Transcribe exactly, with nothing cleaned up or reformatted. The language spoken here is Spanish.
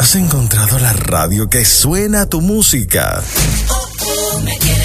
¿Has encontrado la radio que suena tu música? Oh, oh, me